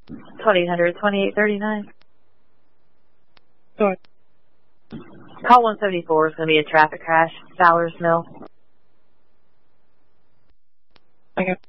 2800, 2839. Go ahead. Call 174 is going to be a traffic crash, Fowler's Mill. Okay.